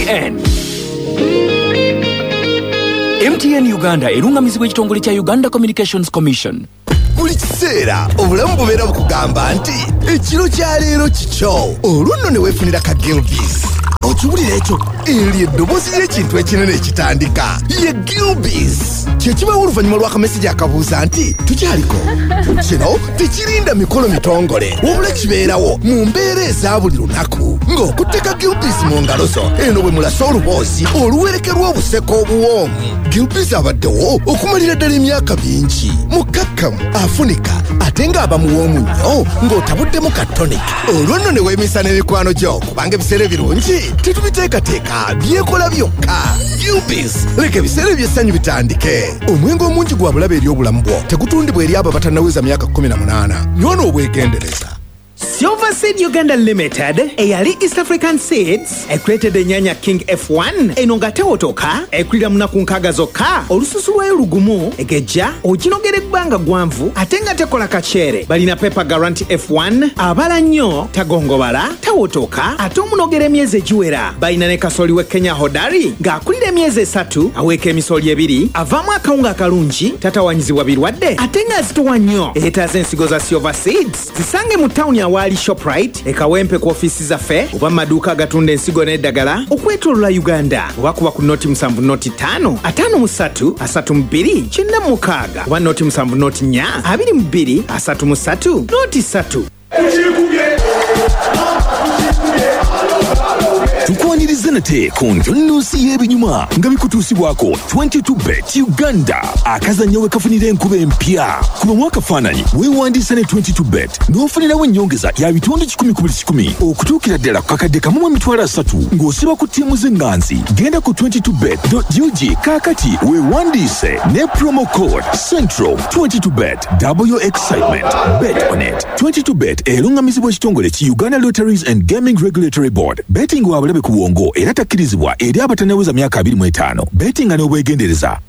MTN Uganda erungamizibwa ekitongole kya Uganda Communications Commission. Buli kiseera obulamu bubeera bukugamba nti ekiro kya leero kikyo olunno ne weefunira ka Gilbis. Okiwulira ekyo eri eddoboozi ly'ekintu ekinene ekitandika ye Gilbis. Kyekibawo oluvannyuma lw'akamesejja akabuuza nti tukyaliko. Kino tekirinda mikolo mitongole wabula kibeerawo mu mbeera eza buli lunaku ng'okutteka Gilbis mu ngalo zo eno bwe mulasa oluboozi oluwerekerwa obuseko obuwoomu. Gilbis abaddewo okumalira ddala emyaka mingi mukakkamu afunika ate ng'aba muwoomu nnyo ng'otabuddemu ka tonic. Olwo ne weemisa n'emikwano gyo kubanga ebiseera ebirungi tetubiteekateeka byekola byokka. Gilbis leka ebiseera eby'essanyu bitandike. Omwenge omungi gwa bulabe eri obulamu bwo tegutundibwa eri abo abatannaweza myaka 18. Nywa n'obwegendereza. Silver Seed Uganda Limited, eyali East African Seeds, created enyanya King F1, enonga tewotoka, ekulira munaku nkaaga zokka, olususu lwayo lugumu, egejja, oginogera ebbanga gwanvu, ate nga tekola kacere. Balina Pepper Guarantee F1, abala nnyo, tagongobala, tewotoka, ate omunogera emyezi egiwera. Balina ne kasooli we Kenya Hodari, ng'akulira emyezi 3, aweeka emisooli 2, avaamu akawunga akalungi, tatawanyizibwa birwadde, ate nga azitowa nnyo. Eetaaza ensigo za Silver Seeds, zisange mu tawuni awali Shoprite, ekawempe ku ofisi zaffe, oba maduuka agatunda ensigo n'eddagala, okwetoolola Uganda, oba kuba ku noti 7 noti 5, 53 32 96, oba noti 7 noti 4 22 33 noti 3. Tukwaniriza nate ku nnusi y'ebinyuma nga bikutuusibwako 22bet Uganda akazannyo we kafunira enkuba empya. Kuba mwakafaananyi weewandiisa ne 22bet n'ofunirawo ennyongeza ya bitundu 10 okutuukira ddala ku kakadde kamu mu emitwalo 3 ng'osiba ku ttiimu z'enganzi. Genda ku 22bet.gg kaakati weewandiise ne promo code Central 22bet. Double your excitement. Bet on it. 22bet erungamizibwa ekitongole ki Uganda Lotteries and Gaming Regulatory Board. Betting wa bulabe ku bwongo era takkirizibwa eri abatannaweza myaka 25. Bettinga n'obwegendereza.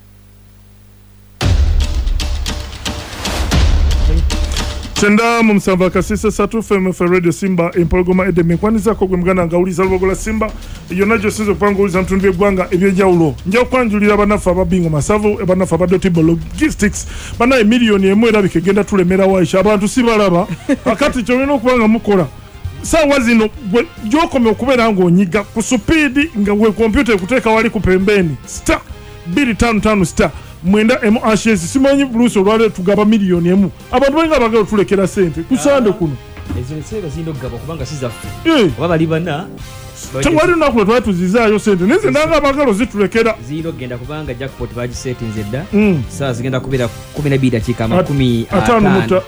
Chenda mu Msamba kasisa satu FM Radio Simba empologoma edeme kwanizako gwe muganda ngauliza lubogola Simba yonna gyo sinzo kupanga uliza ntundu by'eggwanga eby'enjawulo. Nja okwanjulira banafu ababingo masavu banafu abadotibo logistics banaye miliyoni emu erabika egenda tulemera waisha abantu sibalaba akati kyolina okubanga mukola sawa zino gyokome okubeera ng'onyiga ku supiidi nga we kompyuta ekuteeka wali ku pembeni star 255 star mwenda MHS simanyi Bruce olwale tugaba miliyoni emu abantu balinga bagalo tulekera sente kusande kuno ezo nsebe zindo gaba kubanga sizaffe oba bali bana tewali nakule twatuzizaayo sente neze ndanga bagalo zitulekera zindo genda kubanga jackpot baji settings edda saa zigenda kubira 12 dakika 15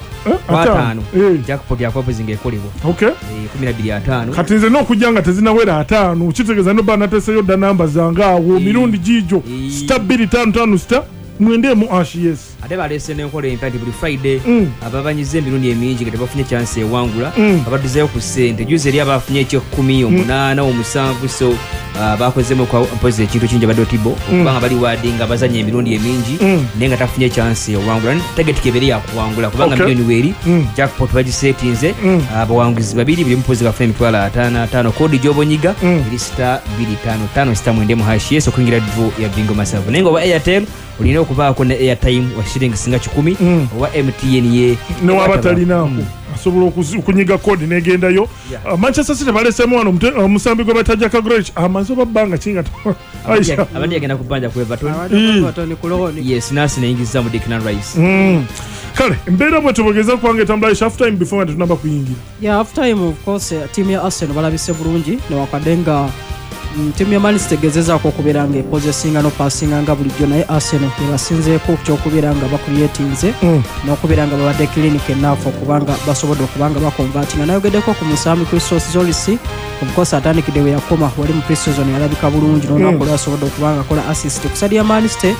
jackpot yakwapo zingekolebwa okay 12:5 kati nze n'okujjanga tezinawera 5 kitegeeza no bana teseyo da namba zanga awo mirundi gijo star 255 star mwende mu RCS ate balese n'enkola empati buli Friday ababanyize emirundi emingi nga tebafunye chance ewangula abaduzeyo ku sente juze eri abafunye ekyo 10 8 7 so bakozemo kwa mpoze ekintu kingi abadotibo okubanga bali wadinga bazanye emirundi emingi nenga tafunye chance ewangula target keberi yakuwangula kubanga milioni weri jackpot baji settings abawanguzi babiri bili mpoze gafuna emitwalo 5 kodi jobonyiga iri star 255 star mwende mu RCS okuingira divu ya bingo masavu nengo wa Airtel ulina okubaako ne airtime wa shilingi singa 10 wa MTN ye no wabatalinaako asobola okunyiga kodi negendayo Manchester City balesemu wano omusambi gwe batajja ka Grealish amazo babanga kinga Aisha abandi agenda kubanja ku Everton yes nasi naingiza mu Declan Rice kale mbera bwe tubogeza kwange tambula half time before tunamba kuyingira half time of course team ya Arsenal balabise bulungi ne wakadenga timu ya Man City tegezezako okubeera nga epozesinga no passinga nga bulijjo naye Arsenal ebasinzeeko ky'okubeera nga bakuyetinze n'okubeera nga babadde clinic enough okubanga basobodde okubanga bakonvatinga nayogeddeko ku musambi Christos Zolis omukosa atandikidde we yakoma wali mu pre-season yalabika bulungi n'olunaku asobodde okubanga akola assist ku side ya Man City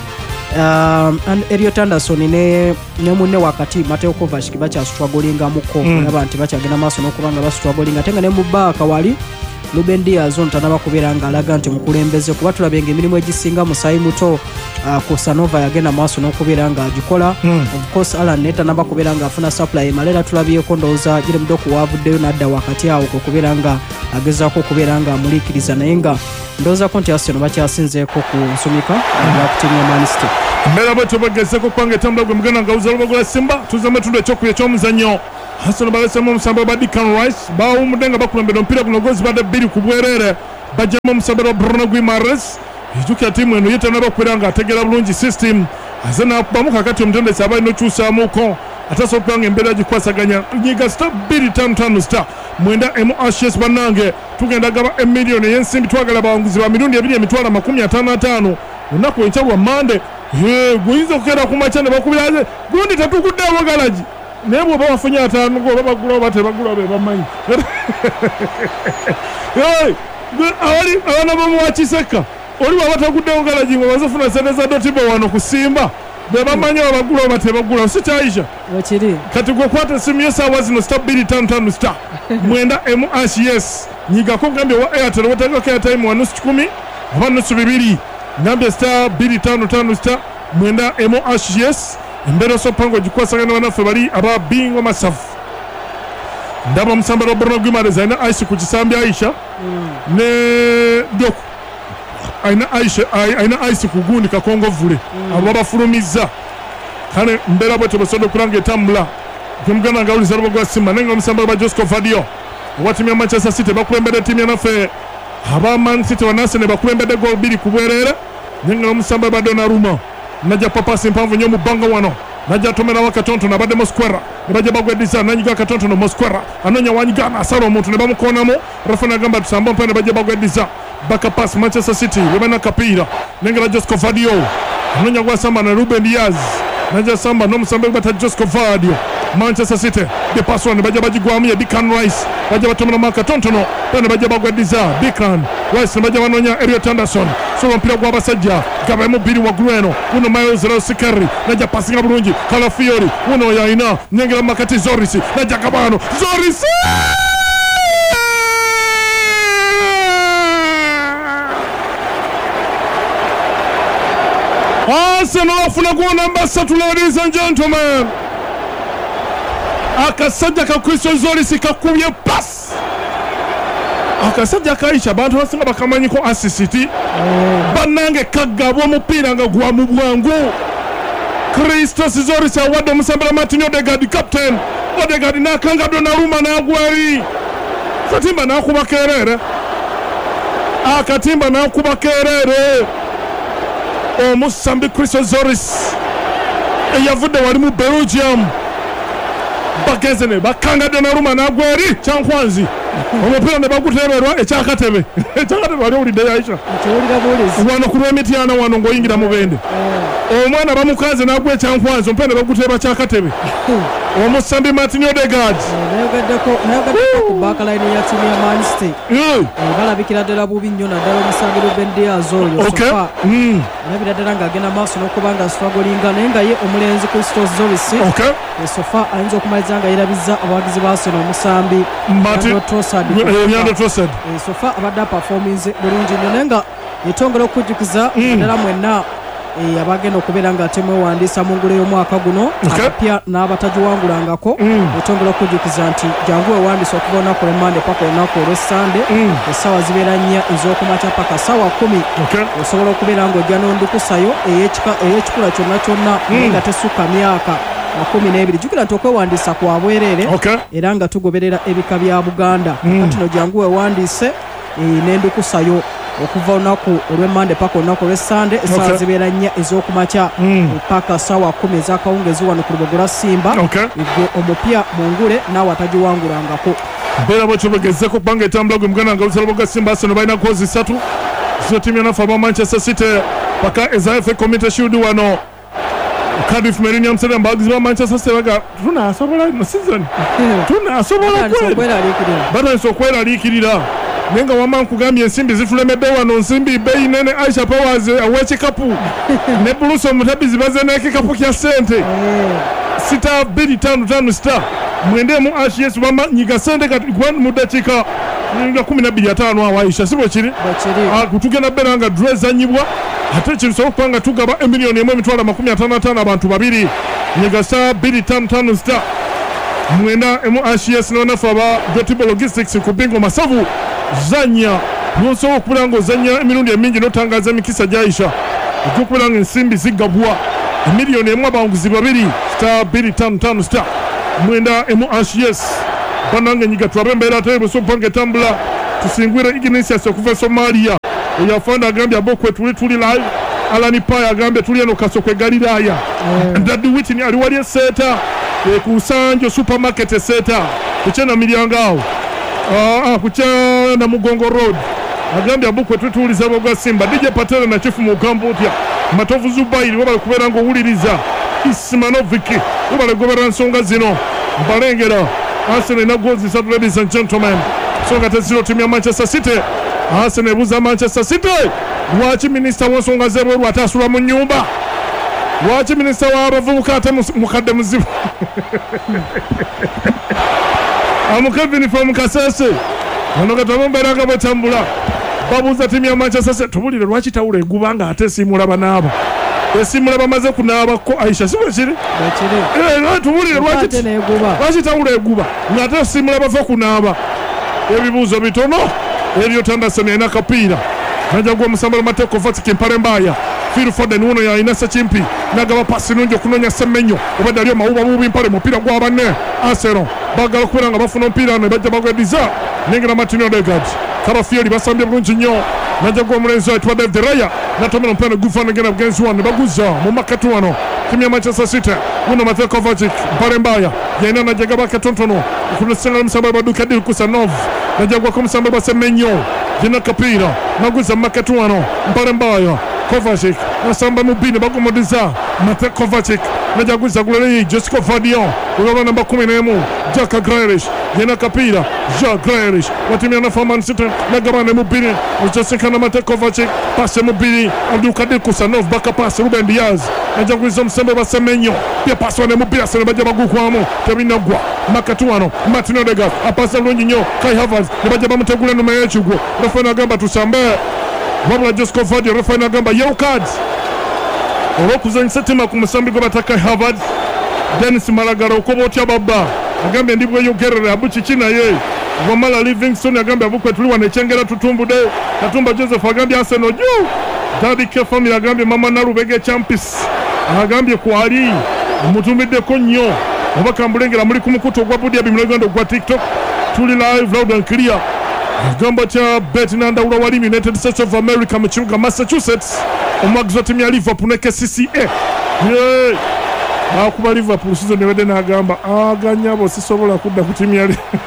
Elliot Anderson ne munne wakati Mateo Kovacic bakyasitwagolingamuko olaba nti bakyagenda maaso n'okubanga basitwagolinga ate nga ne mu baaka wali Ruben Diaz on tanaba kubeera nga alaga nti mukulembeze kuba tulabenga emirimu egisinga musayi muto Cosanova yagenda maaso n'okubeera nga agikola. Of course Alan Neta n'abakubeera nga afuna supply malera tulabyeko ndowooza gire mudoku wavuddeyo n'adda wakati awo okubeera nga agezaako okubeera nga amuliikiriza naye nga ndowoozaako nti Arsenal bakyasinzeeko ku nsumika akutimya Man City. Mbeera bwe tubagezeeko kubanga etambula gwe mugenda nga uza Lubogola Simba tuzemu etundu ekyokubya eky'omuzannyo. Arsenal balesemu omusambi ba Declan Rice baawumudde nga bakulembera omupiira guno gozi badde 2 ku bwereere bajjamu omusambi wa Bruno Guimaraes. Ejjukira ttiimu eno yeetana bakubeera nga ategeera bulungi system aze n'akubamu kakati omutendesi aba alina okyusaamuuko atasobola okuba nga embeera gikwasaganya nyiga star 255 star 9 ashes bannange tugenda gaba emiliyoni ey'ensimbi twagala bawanguzi ba mirundi 255 lunaku enkya lwa mande guyinza okukeera ku makya ne bakubira aze gundi tetugudde abagalagi naye bw'oba wafunye 5 goba bagula oba tebagula be bamanyi awali abaana bamuwakiseka oli bw'aba taguddewo galagi nga bazifuna sente za dotibo wano kusimba be bamanyi abagula oba tebagula si kyaisha kati gwe kwata essimu y'essaawa zino star 255 star 9 MHS nyigako ngambye wa Airtel wetegako airtime wa nusu 10 oba nusu 2 ngambye star 255 star 9 MHS embeera osopango gikwasagana banaffe bali aba bingo masafu ndaba omusambala wa Bruno Guimaraes alina ice ku kisambi Aisha ne doku aina ice ku gundi kakongovule abo babafulumizza kale mbeera bwe tubasobola okulanga etambula gemugana nga uliza Lubogola Simba nenga omusambala ba Josco Vadio owa ttiimu ya Manchester City bakulembedde ttiimu yanaffe aba Man City wanase ne bakulembedde goal 2 ku bwereere nenga omusambala ba Donnarumma najja papasi mpanvu nnyo mu bbanga wano najja atomerawo akatontono abadde Mosquera ne bajja bagweddiza nanyiga akatontono Mosquera anoonya wanyigana asala omuntu ne bamukoonamu rafana agamba tusamba mpaa ne bajja bagweddiza bakapas Manchester City bebana kapiira nengera Josco Vadio anoonya gwasamba na Ruben Diaz najja samba n'omusambi bata Josco Vadio Manchester City de password ne bajja bagigwamu ya Declan Rice bajja batomeramu akatontono ne bajja bagweddiza Declan Rice ne bajja banoonya Elliot Anderson soba mpira gw'abasajja gabamu 2 waggulu eno uno Miles Rosikeri najja pasinga bulungi Calafiori uno yaina nengera makati Zoris najja kabano Zoris Arsenal afuna gwa namba 3 ladies and gentlemen akasajja ka Christian Zoris kakubye pass akasajja kaisha bantu basinga bakamanyiko assist bannange kaggabwa omupiira nga gwa mu bwangu Christos Zoris awadde omusambala Martin Odegaard captain Odegaard n'akanga Donnarumma n'agwari katimba n'akuba keerere akatimba n'akuba keerere omusambi Christos Zoris eyavudde wali mu Belgium bageze ne bakanga Donnarumma n'agwari kyankwanzi omupiira ne baguteberwa ekyakatebe wali owulidde Aisha wano ku lw'emityana wano ng'oyingira mu bende omwana bamukaze n'agwa ekyankwanzi omupiira ne baguteba kyakatebe omusambi Martin Odegaard nayogaddeko ku backline ya tiimu ya Man City balabikira ddala bubi nnyo naddala omusambi Ruben Diaz oyo sofa alabira ddala ng'agenda maaso n'okuba nga strugglinga naye nga ye omulenzi Christos Zoris sofa ayinza okumaliza nga yerabizza abawagizi ba Arsenal omusambi Leandro Trossard sofa abadde aperforminze bulungi nnyo naye nga yetongera okujjukiza ddala mwenna abagenda okubeera nga atemwewandiisa mu ngule y'omwaka guno abapya n'abatagiwangulangako yetongera okujjukiza nti jangu wewandiisa okuva olunaku lw'Emande paka olunaku olw'Essande essaawa zibeera 4 ez'okumakya paka ssaawa 10 osobola okubeera ng'ojja n'ondikusayo ey'ekikula kyonna kyonna nga tesukka myaka 12 jjukira nti okwewandiisa kwa bwereere era nga tugoberera ebika bya Buganda katino jangu wewandiise n'endikusayo okuva olunaku olw'Emande paka olunaku olw'Essande essaawa zibeera 4 ez'okumakya paka ssaawa 10 ez'akawungeezi wano ku Lubogola Simba egwe omupya mu ngule naawe atagiwangulangako mbeera bwe tubegezeeko kubanga etambula gwe muganda nga olusa Lubogola Simba Arsenal balina goozi 3 zo ttiimu yanafu aba Manchester City paka eza FA Community Shield wano Cardiff Millennium Stadium bagizi ba Manchester City baga tunasobola ino season tunasobola batandise okweraliikirira naye nga wamma nkugambye ensimbi zitulemedde wano nsimbi beeyi nene Aisha Powers aw'ekikapu ne Bruce omutabizi baze n'ekikapu kya ssente star 255 star 9 ashes bama nyiga ssente kati mu dakiika nga 12 awo Aisha si bwe kiri kutugenda beera nga draw ezannyibwa ate kisobola kuba nga tugaba emiliyoni 1,55 abantu babiri nyegasa 255 star mwena MHS n'onafa aba Jotibo Logistics ku bingo masavu zanya n'osobola okubula ng'ozanya emirundi emingi n'otangaza emikisa gyayisha okubula ng'ensimbi zigabwa emiliyoni 1 abanguzi babiri star 255 star mwenda MHS banange nyiga twabe embeera ate bwesopange etambula tusingwire Ignatius okuva Somalia oyo afanda agambye abokwe tuli live Alani Paya agambye tuli eno Kasokwe Galilaya Daddy Whitney ali wali eseta ku Sanjo supermarket eseta kuchena milyangao kuchena Mugongo Road agambye abokwe tutuliza boga Simba DJ Patele na chifu mu Kambotya Matovu Zubairi wabale kubera ngo wuliriza Ismanovic wabale gobera nsonga zino mbalengera Arsenal na goals is ladies and gentlemen songa teziro timu ya Manchester City Arsenal buza Manchester City lwaki minisita w'ensonga z'ebweru atasula mu nnyumba lwaki minisita w'abavubuka ate mukadde muzibu amukevini from Kasese ono katamumbeera nga bwetambula babuuza timu ya Manchester City tubulire lwaki tawula eguba nga ate esiimula banaaba esiimula bamaze kunaabako Aisha si bwe kiri tubulire lwaki tawula eguba ng'ate esiimula bava kunaaba ebibuuzo bitono ebyo Tanderson yalina kapiira najagwa omusambalo Mateko Vatic empale mbaaya Phil Foden uno yalina Sekimpi nagaba pasi nungi okunonya Semenyo obadde ali omawuba bubi mpale mupiira gwa banne Arsenal bagala okubeera nga bafuna omupiira ne bajja bagwediza nengera Martin Odegaard Karafiori basambye bulungi nnyo najagwa omulenzi ayitibwa David de Raya natomera omupiira negufana gena bugenzi wano ne baguza mu makati wano timu ya Manchester City uno Mateko Vatic mpale mbaaya yalina najagaba katontono okunosenga omusambalo Baduka Dilkusanov najagwa ko omusambalo Semenyo jina kapira naguza makati wano mpale mbaaya Kovacic nasamba mubini bagomodiza Mateko Kovacic najaguza gulele Jessica Vadion ulaba namba 11 Jack Grealish jina kapira Jack Grealish watimia na Man City nagabane mubini Jessica na Mateko Kovacic pase mubini Abdulkadir Kusanov baka pase Ruben Diaz najaguza msembe Semenyo pia pase wane mubini asene baja bagukwamu tabinagwa makati wano Martin Odegaard apasa lungi nyo Kai Havertz ne baja bamutegula no mayechugwo rafana gamba tusambe wabula Jessica Vadion rafana gamba yellow cards olw'okuzanyisa ttima ku musambi gwe bataka Havertz Dennis Malagara okoba otya baba agambye ndi bweyogerera abukiki naye Wamala Livingston agambye abukwe tuli wano ekyengera tutumbude Katumba Joseph agambye Arsenal juu Daddy K family agambye mama Narubege Champis agambye kwali mutumiddeko nnyo obakambulengera muli ku mukutu ogwa Budi Abimulagando ogwa TikTok tuli live loud and clear agamba kya Bet Nandawula wali United States of America mu kibuga Massachusetts omwagizo timu ya Liverpool ne KCCA akuba Liverpool sizo nebadde n'agamba aganyabo sisobola kudda ku timu ya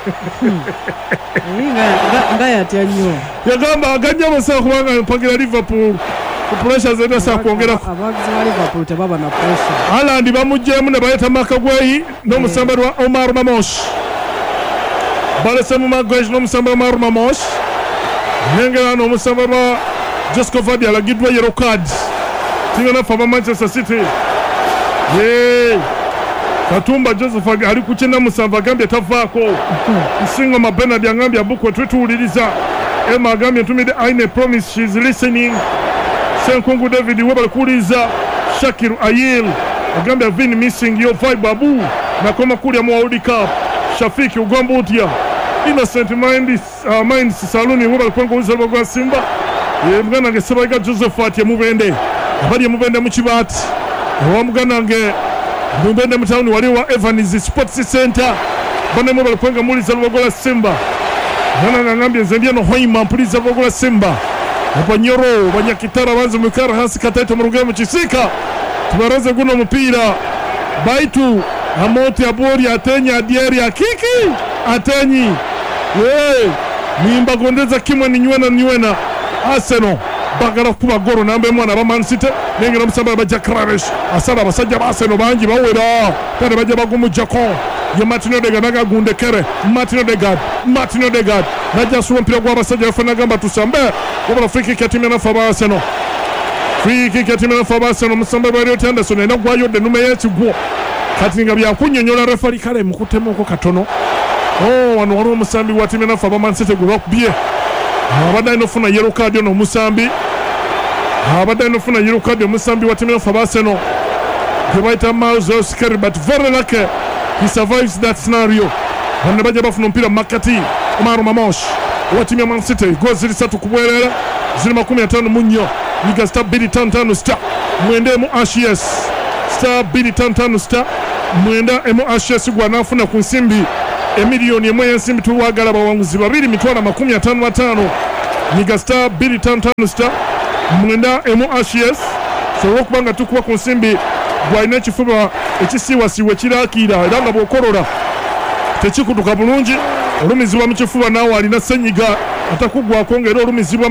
nga yatya nnyo yagamba aganyabo saa kubanga mpagira Liverpool ku pressure zenda saa kwongera abagizi ba Liverpool tebaba na pressure Haaland bamujjemu ne bayeta Makagweyi n'omusambali wa Omar Mamosh balese mu Magweyi n'omusambali wa Omar Mamosh nengera n'omusambali wa Jessica Vadion alagiddwa yellow card tingana fa Manchester City Katumba Joseph ali kuchena musamba agambye tavaako Nsingo Mabenard agambye abukwe twetuwuliriza Emma agambye ntumide Aine promise she's listening Senkungu David webale kuwuliriza Shakiru Ayil agambye I've been missing your vibe abu nakoma kulya mu World Cup Shafiki ugomba utya Innocent Minds Saluni webale kwenga uzalwa gwa Simba mugana nge Sebayiga Joseph atye mubende abali mubende mu Kibaati wamugana nge mubende mu town wali wa Evans Sports Center banemo bali kwenga muliza lugola Simba nana ngambye nze ndiye no hoima mpuliza lugola Simba abanyoro banyakitara banze mukara hasi kataito mu rugemu kisika tubaraze guno mupira baitu amoti abori atenya dieri akiki atenyi nimba gondeza kimwe ni nywena Arsenal bagala kuba goro nambe mwana ba Man City nengera musamba ba Jack Grealish asala abasajja ba Arsenal bangi bawera kandi bajja bagumu Jacon ye Martin Odegaard nagagundekere Martin Odegaard najja suwa mpira gwa abasajja bafana gamba tusambe wabula free kick yatimya na fa ba Arsenal musamba ba Elliot Anderson ena gwayodde nume yekigwo kati nga byakunyonyola referee kale mukutemoko katono wano waliwo omusambi watimya na fa ba Man City gwe bakubye abadde alina ofuna yellow card ono omusambi abadde nofuna yellow card omusambi wa timu ya Arsenal gwe bayita Miles Oskari, but very lucky he survives that scenario. Banne bajja bafuna omupiira mu makkati. Omar Mamosh owa timu ya Man City goal ziri 3 ku bwereere ziri 54 yiga star 255 star mwenda mu ashes star 255 star mwenda mu ashes gwanafuna ku nsimbi emiliyoni emu y'ensimbi tuwagala abawanguzi 255 yiga star 255 star mwenda mu ashes so olwokubanga tukuba ku nsimbi gwalina ekifuba ekisiiwasiiwa ekiraakira era nga bw'okolola tekikutuka bulungi olumizibwa mu kifuba naawe alina senyiga atakugwako ng'era olumizibwa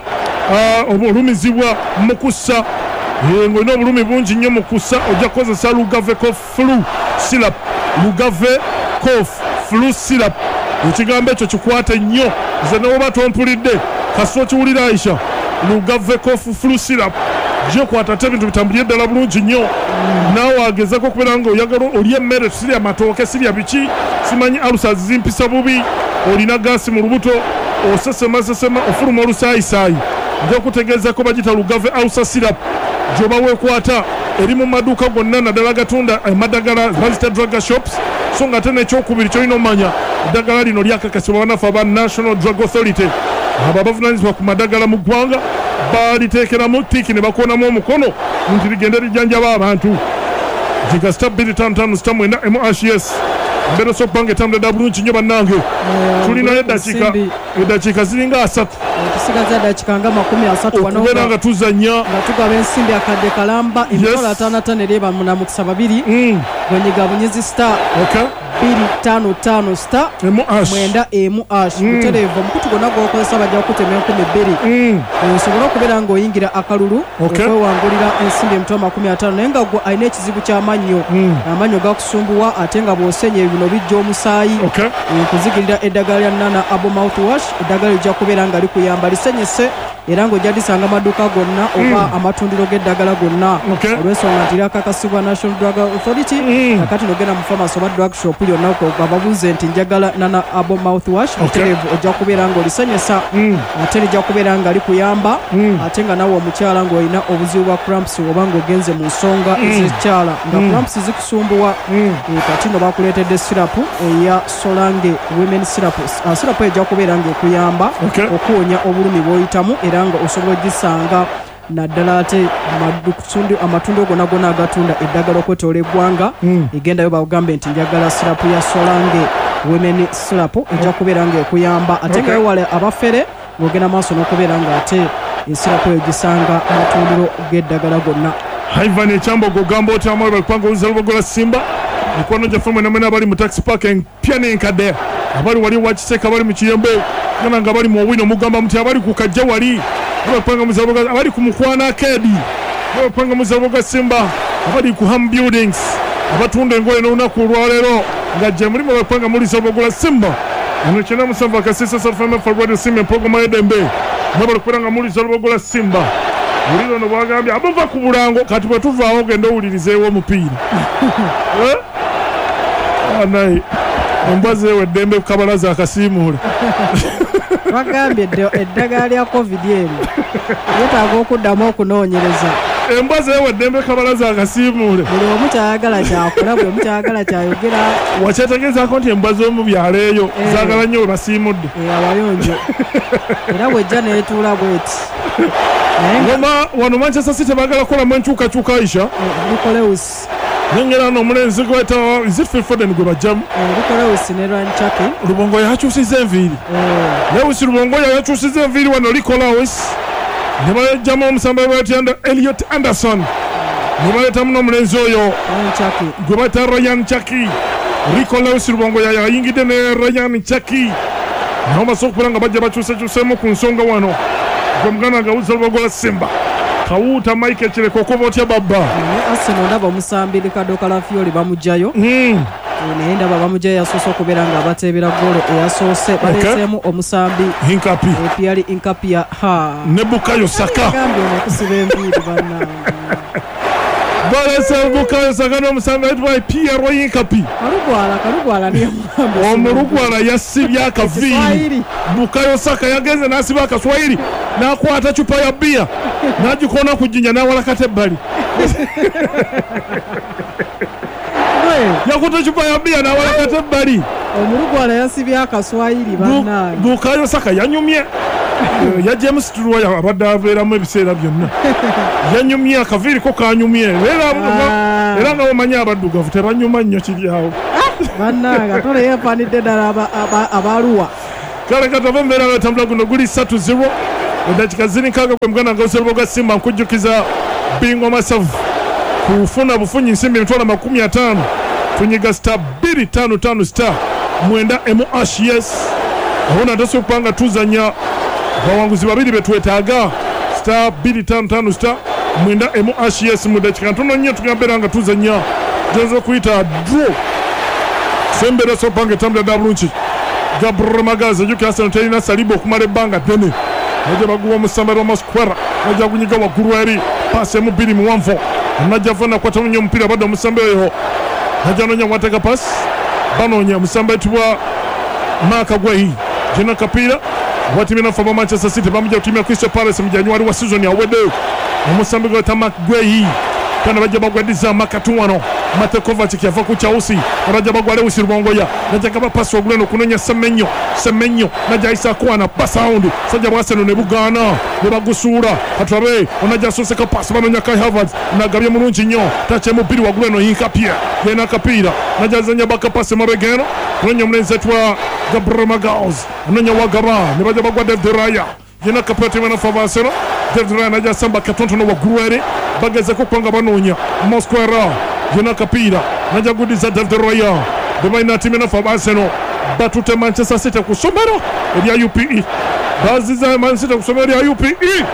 olumizibwa mu kussa ng'olina obulumi bungi nnyo mu kussa ojja kukozesa Lugave Cough Flu Syrup. Lugave Cough Flu Syrup ekigambo ekyo kikwate nnyo nze newoba tompulidde kasita okiwulira Aisha. Lugave Cough Flu Syrup gyokwata ate ebintu bitambulire ddala bulungi nnyo naawe agezako okubeera nga oyagala olya emmere sirya matooke sirya biki simanyi alusa zimpisa bubi olina gaasi mu lubuto osesemasesema ofuluma olusaayisaayi njakutegeezako bagita Lugave Ulcer Syrup gyoba weekwata eri mu maduuka gonna naddala gatunda emadagala bazita drug shops so nga ate n'ekyokubiri kyolina omanya eddagala lino lyakakasibwa banafu aba National Drug Authority abo abavunaanyizibwa ku madagala mu ggwanga baliteekeramu tiiki ne bakonamu omukono nti ligende lijjanjaba abantu jiga star 255 star mwenda MHS mbere sokuba nga etambula bulungi nnyo bannange tulinayo eddakiika ziringa 3 tusigaza eddakiika nga 30 okubeera nga tuzannya nga tugaba ensimbi akadde kalamba emikola 55 erieba munamukisa 2 gwenyiga bunyizi star 255 star mwenda MH mutereevu omukutu gwonna gwokozesa bajja kukutema 20 osobola okubeera ng'oyingira akalulu okwewangulira ensimbi emitwalo 50 naye nga gwe alina ekizibu ky'amannyo amannyo gakusumbuwa ate nga bw'osenya bino bijja omusaayi kuzigirira eddagala lya Nana Abo Mouthwash eddagala lijja kubeera nga likuyamba lisenyese era ng'ojja lisanga amaduuka gonna oba amatundiro g'eddagala gonna olw'ensonga nti lyakakasibwa National Drug Authority kakati nogenda mu pharmacy oba drug shop yonna babuuze nti njagala Nana Abo Mouthwash mutereevu ojja kubeera ng'olisenyesa ate lijja kubeera nga likuyamba ate nga nawe omukyala ng'olina obuzibu bwa cramps oba ng'ogenze mu nsonga ez'ekyala nga cramps zikusumbuwa kati no bakuleetedde sirapu eya Solange Women Syrup. Sirapu ejja kubeera ng'ekuyamba okuwonya obulumi bw'oyitamu era nga osobola ogisanga naddala ate amatunda gonna gonna agatunda eddagala okwetoola eggwanga egendayo bagambe nti njagala sirapu ya Solange Women Syrup ejja kubeera ng'ekuyamba ate nga wewale abafere ng'ogenda maaso n'okubeera nga ate esirapu egisanga amatundiro g'eddagala gonna. Ivan Ekyambogo gamba oti amalo balikupanga oluza lubogola Simba mikwano gyaffe mwena abali mu taxi park empya n'enkadde abali wali wakiseka abali mu kiyembe gana nga bali mu owino mugamba muti abali ku kajja wali abapanga mu zalubogola abali ku mukwana akedi abapanga mu zalubogola Simba abali ku Ham Buildings abatunda engoye n'olunaku olwaleero nga gye mulimu abapanga mu zalubogola Simba ono kyenda musanvu akasisa Salfama for Radio Simba empologoma y'eddembe nabali kubera nga muli zalubogola Simba Uliro no bwagambye abava ku bulango kati bwe tuvaawo genda owulirizeewo omupiira anayi ombwazi weddembe ku kabalaza akasiimuule bagambye eddagala lya covid eri yetaaga okuddamu okunoonyereza embwazi weddembe kabalaza akasiimuule buli omu kyayagala kyakola buli omu kyayagala kyayogera wakyetegeezaako nti embwazi omu byaleeyo zaagala nnyo we basiimudde awayonjo era bwejja neetuula bweti ngoma wano Manchester City baagala kukolamu enkyukakyuka Aisha Nicolewus nengera n'omulenzi gweta Phil Foden gwe bajjamu Nicolewus ne Ranchaki Lubongo yakyusiza enviiri Lewis Lubongo yakyusiza enviiri wano Nicolewus ne bajjamu omusamba bwetiyanda Elliot Anderson ne baleetamu n'omulenzi oyo gwe bata Ryan Chaki Nicolewus Lubongo yayingidde ne Ryan Chaki nawo basobola okubeera nga bajja bakyusekyusemu ku nsonga wano gwe muganda gawuza lubogola Simba kawuuta Mike Kireko okuba otya babba Arsenal ndaba omusambi Ricardo Calafiori bamugjayo naye ndaba bamugjayo yasoose okubeera nga abateebera ggoolo eyasoose baleeseemu omusambi Pierre Nkapia ne Bukayo Saka gambye onokusiba enviiri bannange balese Bukayo Saka n'omusambi ayitibwa Pierre Yinkapi. Kalugwala niye mulambe. Omulugwala yasibye akaviiri. Bukayo Saka yagenze n'asiba akaswahili n'akwata cupa ya bia n'agikona ku jjinya n'awalakata ebbali. Yakuta cupa ya bia n'awalakata ebbali. Omulugwala yasibye akaswahili bannange. Bukayo Saka yanyumye. Ya James Turuwaya abadde abeeramu ebiseera byonna. Yanyumye akaviiri ko kanyumye. Era nga bamanyi abaddugavu tebanyuma nnyo kiryawo. Bannange tole yeefaanidde ddala abaluwa. Kale katava mbeera batambula guno guli 3-0. Eddakiika ziri nkaaga gwe muganda ng'oseruboga Simba nkujjukiza Bingo Masavu. Kufuna bufunyi nsimbi emitwalo 50. Tunyiga star 255 star 9 MH yes. Aho natasopanga tuzanya bawanguzi babiri betwetaaga star 255 star 9 MH yes mu dakiika ntono nnyo tugambera nga tuzanya genzo kuyita draw. Sembera sopanga tambula da bulungi. Gabriel Magaza yuki Arsenal terina Saliba okumala ebbanga ddene. Najja baguwa Musambara Masquera najja kunyiga waggulu eri paasi mu 2 mu 1. Najja fana kwata nnyo omupiira badde Musambara yo. Najja nonya wateka paasi banonya Musambara tubwa Maka Gwehi jina kapira watimina fa Manchester City bamujja kutimia Crystal Palace mu January wa season ya wede. Musambara go tamak Gwehi kana bajja bagwadiza makatuwano Matekova chikiava ku Chelsea bajja bagwale usirubongoya najja kaba pass oguleno kunonya Semenyo najja isa kwana pass round sajja Arsenal ne bugana ne bagusura atwabe onajja soseka pass banonya Kai Havertz nagabye mulungi nnyo tache mupiri waguleno Hinkapia yena kapira najja zanya baka pass mabegeno kunonya mlenze twa Gabriel Magauz ononya wagaba ne bajja bagwa David Raya yena kapati wana fa Arsenal David Raya najja samba katontono wagulwere bageze ko kwanga banonya Mosquera yena kapira najja gudiza David Raya bebaina timena fa Arsenal batute Manchester City kusomero erya UPE baziza Man City kusomero erya UPE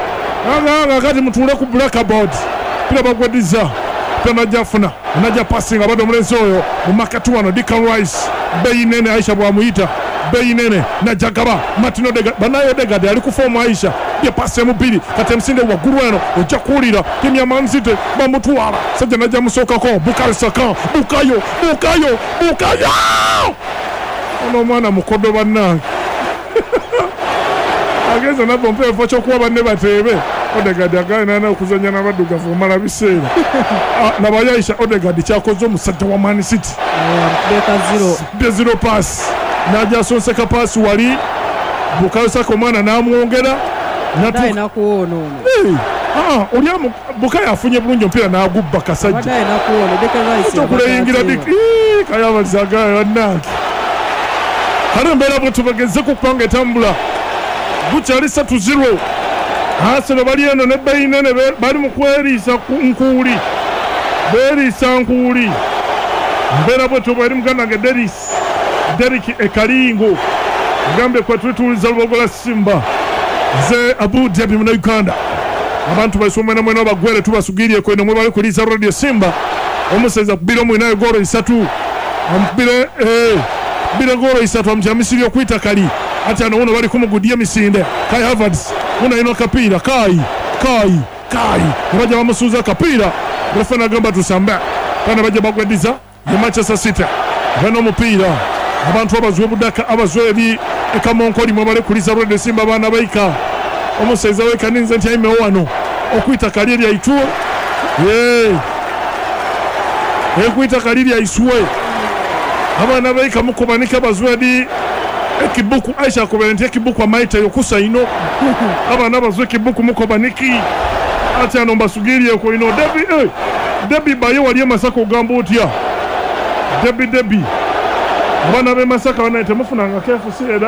anga kati mutule ku blackboard pira bagwadiza pena jafuna najja passing abado mulenzo oyo mu makatuwano Declan Rice beyinene Aisha bwamuyita beyinene najja gaba Martino banayo Degade ali ku form Aisha ye passe mu biri kati msinde wa gurweno ojja kulira timu ya Man City bamutwala sajja najja musoka ko Bukayo Saka Bukayo ono mwana mukodo bannange ageza na pompe focho kuba banne batebe Odegade agana na okuzanya n'abaddugavu omala biseera nabayaisha Odegade kyakoze omusajja wa Man City beka 0 pass najja sonseka pass wali Bukayo Saka omwana n'amwongera na kuono oli Bukayo afunye bulungi mpira n'agubba kasajja wadai na kuono Declan Rice okuleyingira kayabazaga bannange kale mbeera bwe tubageze ku kupanga etambula bukyali 3-0 Arsenal bali eno ne beyinene bali mu kweriisa nkuuli beeriisa nkuuli mbeera bwe tuba eri mugandange Derek Ekalingo ngambe kwa twetuliza lubogola Simba ze Abu Dhabi mu Uganda abantu basomena mwena bagwere tubasugiriye kweno mwe bali kuliza Radio Simba omuseza kubiro mwina egoro 3 ampire bira goro 3 amjamisiri okwita kali ati anaona bali kumugudia misinde Kai Havertz una ino kapira kai baje bamusuza kapira refana gamba tusamba kana baje bagwediza ya Manchester City bano mupira abantu abazwe budaka abazwe ebi ekamonkoli mwe bali kuliza Radio Simba bana baika omuseza we kaninze nti aime wano okwita kali ya ituo ekwita kali ya iswe abana baika mukubanika bazwedi ekibuku Aisha kubenti ekibuku amaita yokusa ino abana bazwe ekibuku mukubaniki ati anomba sugiriye ko ino Debi bayo wali Masaka ogamba otya Debi abana be Masaka banaite mufunanga KFC era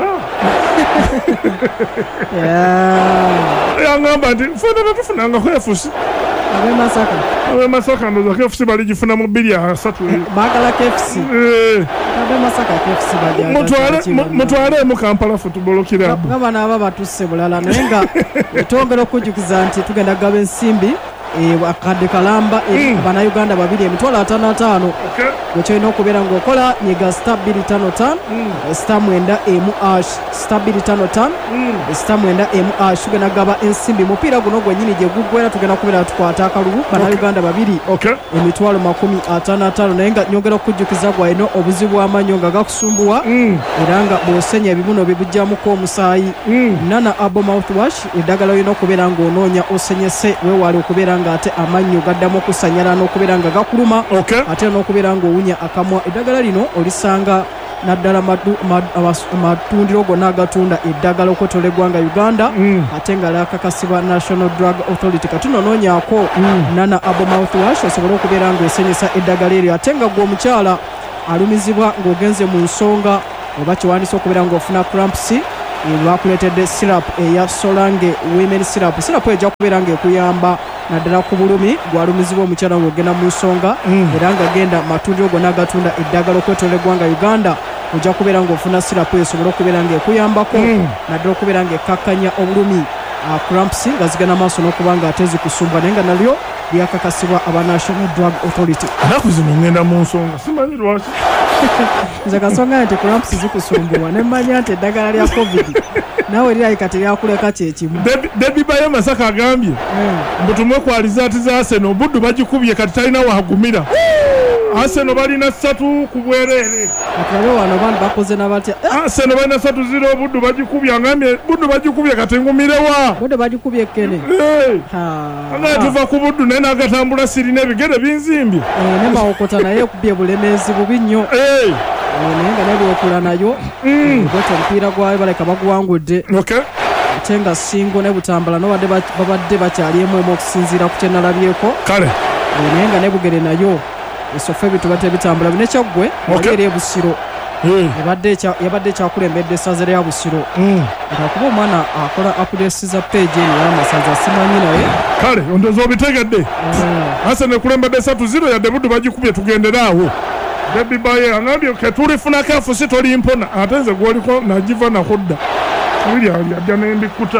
ngamba ndi funa tufunanga KFC abe Masaka ndo KFC bali jifuna mu 2-3 bakala KFC abe Masaka KFC baje mutwale mu Kampala football club ngaba naba batusse bulala nenga etongera okujukiza nti tugenda gaba ensimbi akadde kalamba bannayuganda babiri emitwalo 55 wekyolina okubeera ng'okola nyiga star 255 star 9 star 255 star 9 tugenda gaba ensimbi mupiira guno gwennyini gye guggwera tugenda kubeera tukwata akalulu bannayuganda babiri emitwalo 55 naye nga nyongera okujjukiza gwalina obuzibu bw'amannyo nga gakusumbuwa era nga bw'osenya ebibuno bibujjamuko omusaayi nana abo mouthwash eddagala olina okubeera ng'onoonya osenyese weewale okubeera nga ate amannyo gaddamu okusanyala n'okubeera nga gakuluma ate n'okubeera ng'owunya akamwa eddagala lino olisanga naddala amatundiro gonna agatunda eddagala okwetola eggwanga Uganda ate nga lyakakasibwa National Drug Authority kati nonoonyaako nana abo mouthwash osobole okubeera ng'osenyesa eddagala eryo ate nga gwe omukyala alumizibwa ng'ogenze mu nsonga oba kiwandiisa okubeera ng'ofuna cramps lwakuleetedde syrup eya Solange women syrup ejja kubeera ng'ekuyamba naddala ku bulumi gwalumizibwa omukyala ng'ogenda mu nsonga era nga genda matundiro gonna agatunda eddagala okwetola eggwanga Uganda ojja kubeera ng'ofuna syrup esobole okubeera ng'ekuyambako naddala okubeera ng'ekkakkanya obulumi cramps nga zigenda maaso n'okuba nga ate zikusumba naye nga nalyo lyakakasibwa aba National Drug Authority. Naku zino ngenda mu nsonga simanyi lwaki nze kasonga nti cramps zikusumbuwa ne mmanya nti eddagala lya covid naawe lirabika teryakuleka kyekimu. Debi Bayo Masaka agambye mbutumwekwaliza ati za Arsenal Buddu bagikubye kati talina wagumira. Arsenal balina 3 ku bwereere atale wano bantu bakoze nabatya Arsenal balina 3-0 Buddu bagikubye angambye Buddu bagikubye kati ngumirewa Buddu bagikubye kene anga tuva ku Buddu naye nagatambula sirina ebigere binzimbye ne mawokota naye kubye bulemezi bubi nnyo naye nga nebwekula nayo gwete omupiira gwayo baleka baguwangudde ate nga singo ne butambala nobadde babadde bakyaliemu omu okusinziira ku kyenalabyeko kale naye nga nebugere nayo esofa ebitu bate bitambula binekyaggwe eri ebusiro yabadde ekyakulembedde essaza lya busiro akuba omwana akola updates za page eno y'amasaza simanyi naye kale ondoza obitegedde ase nekulembedde 3-0 yadde Buddu bagikubye tugenderaawo Debi Bayo angambye ketulifunako efusi tolimpona ate nze gwoliko nagiva nakudda yadya nembikuta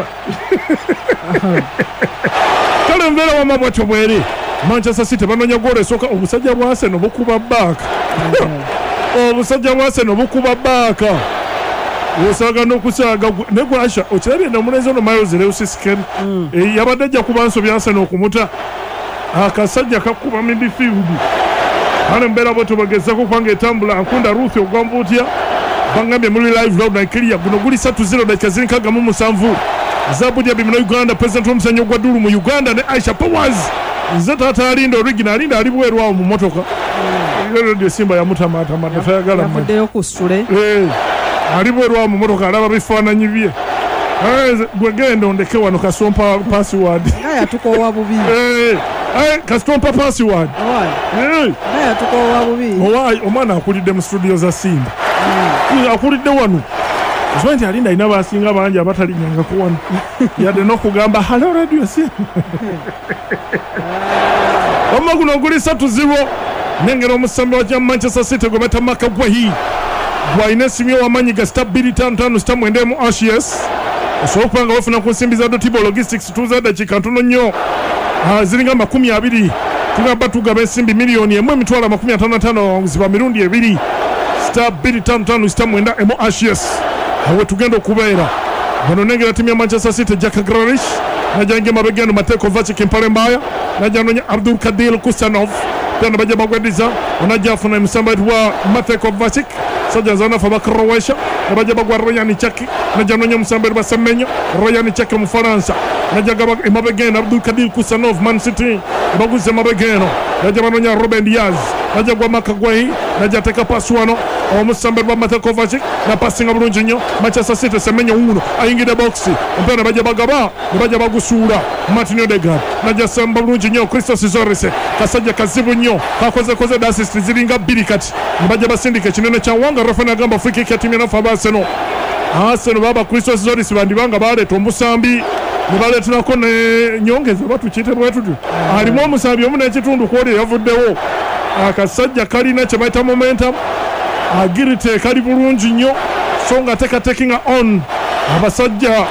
kale mbeera wama bwatyo bweri Manchester City banoonya goolo esooka obusajja bwa Arsenal bukuba bbaaka obusajja bwa Arsenal bukuba bbaaka osaaga n'okusaaga ne gwasha okirabye n'omulenzi ono Miles Lewis-Skelly yabadde ajja kuba nsobi Arsenal okumuta akasajja kakuba midfield ale mbeera bwe tubagezako kubanga etambula nkunda Ruth ogwambuutya bangambye muri live round naikiriya guno guli 3-0 dakika ziri 67 Zabudi abimina Uganda president w'omuzannyo gwa Dulu mu Uganda ne Aisha Powers nze taata alinda alinda ali bwerwawo mu motoka radio Simba yamutamatamata tayagala yavuddeyo ku ssule ali bwerwawo mu motoka alaba bifaananyi bye gwegenda ondeke wano kasompa password yatukowa bubi kastompa password yatukowa bubi owaayi omwana akulidde mu studio za Simba akulidde wano Osman nti alinda alina basinga bangi abatalinyanga kuwano yadde n'okugamba halo radio Simba omma guno guli 3-0 nengera omusambi wa Manchester City gwe bata Maka Gwahi gwalina essimu w'amaanyi ga star 255 star 9 RCS osobola okubanga wafuna ku nsimbi za Dotibo Logistics tuza dakiika ntono nnyo ziringa 20 tugamba tugaba ensimbi miliyoni 1.55 ziba mirundi 2 star 255 star 9 RCS awe tugenda okubeera bano nengera timu ya Manchester City Jack Grealish najange mabegeno Mateko Vacic empale mbaya najanonya Abdul Kadir Kusanov tena baje bagwediza onajafuna emusambati wa Mateko Vacic sajja zana fa Croatia baje bagwa Ryan Chaki najanonya musambati wa Semenyo Ryan Chaki mu Faransa najaga mabegeno Abdul Kadir Kusanov Man City baguze mabegeno naje banonya Ruben Diaz naje gwa Makagwahi naje ateka paswano omusambati wa Mateko Vacic na passinga bulungi nnyo Manchester City Semenyo uno ayingide box mpena baje bagaba baje bagusura Martin Odegaard naje samba bulungi nnyo Christos Zoris kasajja kazibu nnyo kakoze da assist ziringa 2 kati baje basindike kinene kya wanga Rafael agamba free kick ya timu ya Arsenal baba Christos Zoris bandibanga baleeta omusambi ne baleetunako ne nyongeza batukiyite bwetu alimu omusambi omu n'ekitundu kwoli yavuddewo akasajja kalina kye bayita momentum agirite kali bulungi nnyo so nga tekatekinga on abasajja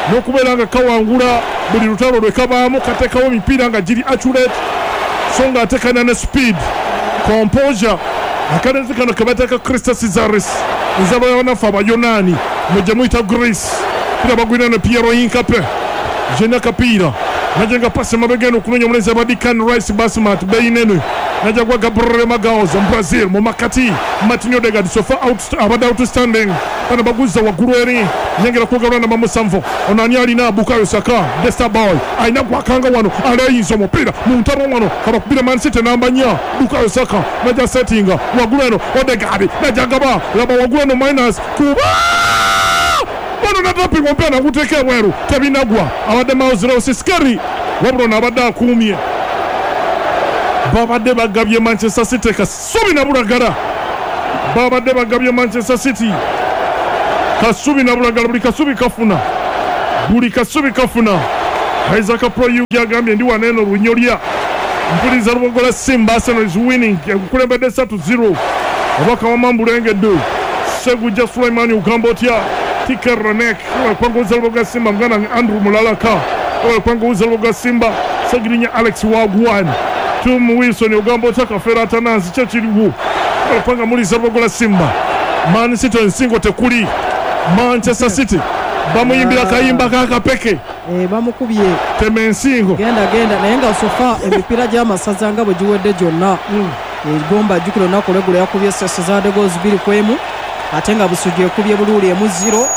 n'okubeera nga kawangula buli lutalo lwe kabaamu kateekawo emipiira nga giri accurate so nga ateekana ne speed composure akalenzi kano ke bateeka Krista Cesaris enzalo y'abanafu abayonaani mu gye muyita Greece pira bagwira ne Piero Hincapié jena kapiira najenga pasi mabegeno okunonya omulenzi abadikan Rice Basmat beinene najagwa Gabriel Magaos mu Brazil mu makati Martinho Odegaard so far abadde outstanding bano baguza waggulu eri nyengera kugabalwa namba musanvu ono ani alina Bukayo Saka the star boy alina gwakanga wano alayinza omupiira mu ntabo wano abakubira Man City namba 4 Bukayo Saka naja settinga waggulu eno Odegaard najagaba laba waggulu eno minus kuba bano natapingwa mpira nakuteeka bweru tebinagwa abadde Miles Scarry wabula abadde akuumye babadde bagabye Manchester City kasubi na bulagala babadde bagabye Manchester City kasubi na bulagala buli kasubi kafuna Isaac Pro yagambye ndi waneno lunyolya mpuliza lubogola Simba Arsenal is winning kulembedde 3-0 obaka wa Mambulengedde Seguja Sulaiman Ugambotya Tikeranek kwanguza lubogola Simba mgana Andrew Mulalaka kwanguza lubogola Simba Sagirinya Alex Wagwan Tom Wilson Ugambotya Kafera Atanansi kyekiriwo panga muliza lubogola Simba Man City ensingo tekuli Manchester City bamuyimbira kayimba kakapeke bamukubye temensingo genda naye nga sofa emipiira gy'amasaza nga bwe giwedde gyonna egomba jukira olunaku lweggulo yakubye Sesezade goals 2-1 ate nga Busujju ekubye Buluuli 0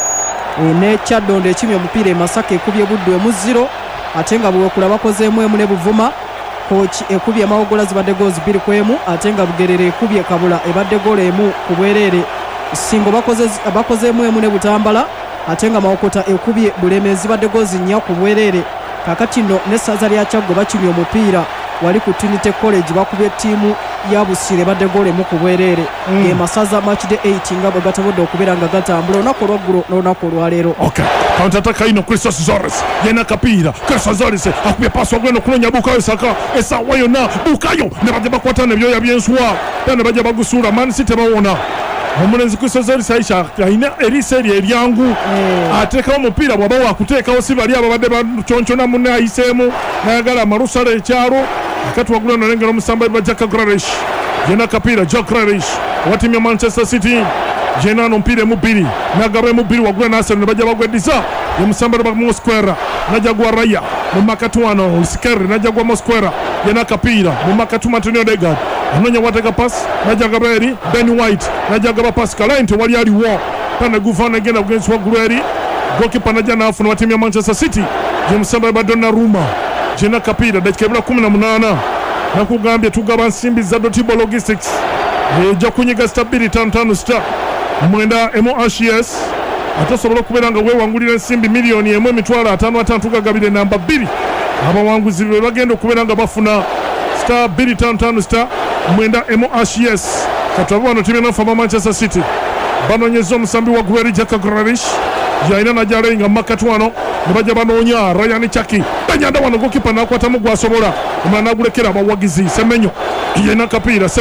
ne Kyaddondo ekimye omupiira Masaka ekubye Buddu 0 ate nga Buwekula bakozeemu emu ne Buvuma Kochi ekubye Mawogola zibadde goals 2-1 ate nga Bugerere ekubye Kabula ebadde goal 1 ku bwereere Singo bakozeemu emu ne Butambala ate nga Mawokota ekubye Bulemeezi badde goals 4 ku bwereere kakati no n'essaza lya Kyaggo bakimye omupiira wali ku Trinity College bakubye ttiimu ya Busire badde goal 1 ku bwereere masaza match day 8 nga bwe gatabodde okubeera nga gatambula olunaku olwaggulo n'olunaku olwaleero. Okay, counter attack ino Christos Zores yena kapiira Christos Zores akubye pass ogenda okunonya Bukayo Saka esaawa yonna Bukayo ne bajja bakwatana ebyoya by'ensuwa ne bajja bagusuula Man City bawona omulenzi Kusozeri Aisha alina eriseri eryangu ateekawo omupiira bw'aba waakuteekawo si bali ababadde baconcoona munne ayiseemu nayagala amarusala ekyalo akati waggulu nalengera omusambayi ba Jack Grealish yena kapiira Jack Grealish owatimya ya Manchester City yena ano omupiira emu-2 nagaba emu-2 waggulu n'Arsenal ne bajja bagweddiza omusambayi ba Mosquera najagwa Raya mu makati wano Skerry najagwa Mosquera yena kapiira mu makati Martinho Odegaard anonya watega pass najagaba eri Ben White najagaba Pascal Ente wali aliwo pana guvana agenda against waggulu eri goalkeeper najja n'afuna watimu ya Manchester City jemusamba ba Donnarumma jena kapiira dakika 18 nakugambye tugaba nsimbi za Dotibo Logistics ejja kunyiga stability 55 mwenda MHS atasobola okubeera nga weewangulira ensimbi miliyoni 1.55 tugagabire namba 2 abawanguzi be bagenda okubeera nga bafuna star 255 mwenda MHS katwabu wano timu enofa ba Manchester City banonyeza omusambi wa Gueri Jack Grealish yaina najalenga makati wano ne bajja banoonya Ryan Chaki banyanda wano gokipa nakwatamu gwasobola omwana nagulekera abawagizi Semenyo yaina kapiira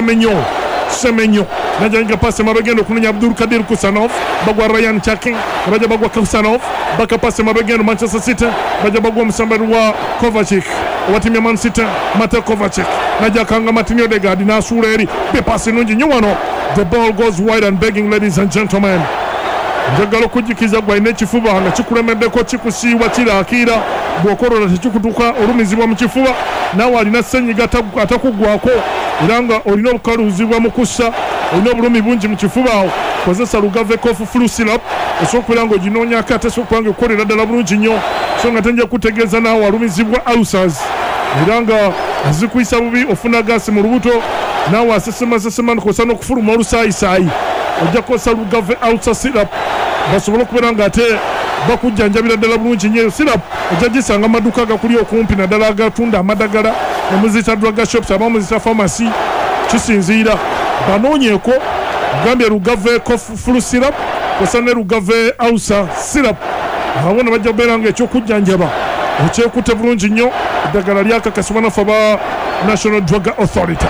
Semenyo najalenga pasi mabegendo okunonya Abdul Kadir Kusanov bagwa Ryan Chaki bajja bagwa Kusanov baka pasi mabegendo Manchester City bajja bagwa omusambi wa Kovacic owatimya Man City Mateo Kovacic najja kanga Martinho Odegaard n'asuula eri bepasi nungi nnyo wano the ball goes wide and begging ladies and gentlemen njagala okujjukiza gwalina ekifuba nga kikulemeddeko kikusiiwa kiraakiira bw'okolola tekikutuka olumizibwa mu kifuba naawe alina ssenyiga atakugwako era nga olina obukaluuzibwa mu kussa olina obulumi bungi mu kifuba awo kozesa Lugave Cough Flu Syrup osobola okubeera nga oginoonyako ate osobola okuba nga ekolera ddala bulungi nnyo so nga tenja kutegeeza naawe alumizibwa ulcers era nga zikuyisa bubi ofuna gaasi mu lubuto naawe asesema nokosa n'okufuluma olusaayisaayi ojja kukozesa Lugave ulcer syrup basobole okubeera nga ate bakujjanjabira ddala bulungi nnyo syrup ojja gisanga amaduuka agakuli okumpi naddala agatunda amadagala nemuziyita drug shops abamu muziyita pharmacy kisinziira banoonyeeko gambye Lugave Cough Flu Syrup kosa ne Lugave ulcer syrup awo ne bajja kubeera nga ekyokujjanjaba okyekutte bulungi nnyo eddagala lyakakasibwa nafe aba National Drug Authority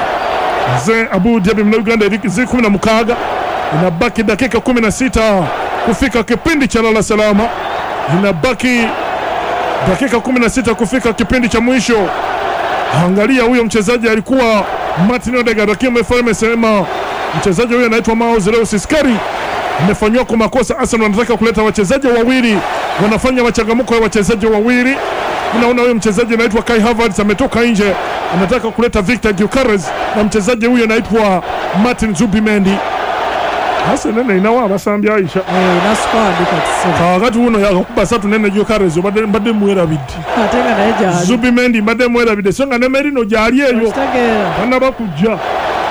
nze Abu Dhabi mu Uganda zi 16 inabaki dakika 16 kufika kipindi cha lala salama inabaki dakika 16 kufika kipindi cha mwisho. Angalia huyo mchezaji alikuwa Martin Odegaard, lakini mfalme amesema mchezaji huyo anaitwa Maoz Lewis Skari amefanywa kwa makosa. Arsenal wanataka kuleta wachezaji wawili, wanafanya machangamuko ya wachezaji wawili. Unaona huyo mchezaji anaitwa Kai Havertz ametoka nje, anataka kuleta Victor Gyökeres na mchezaji huyo anaitwa Martin Zubimendi. Hasa nene inawa basambya Aisha. Na squad ikatse. Wakati uno yakuba satu nene Gyökeres bade muera bidi. Atenga na eja. Zubimendi bade muera bidi. Songa ne Merino jali eyo. Bana bakujja.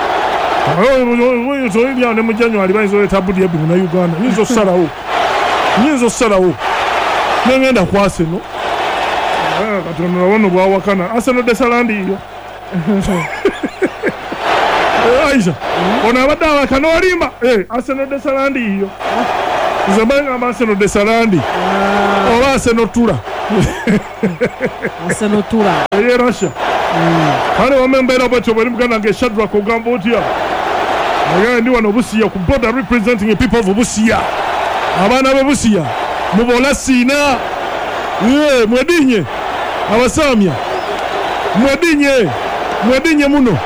Oyo zoidi ya ne mujanyo ali bayizo tabudi ebi na Uganda. Nizo sarawo. Nengenda kwase no. Katono wano bwa wakana. Arsenal de Salandi iyo. Aisha, ona badawa kanorimba. Arsenal de Salandi iyo. Zamanga Arsenal de Salandi. Oba Arsenal tura. Arsenal tura. Russia. Hano wamembera bacho bali mugana nge Shadrack ogamba otia. Aya ndi wano Busia ku border representing the people of Busia. Abana be Busia. Mubola sina. Mwedinye. Abasamya. Mwedinye muno.